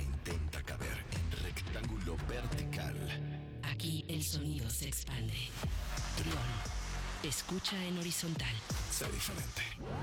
intenta caber en rectángulo vertical. Aquí el sonido se expande. Trión. Escucha en horizontal. Sé diferente.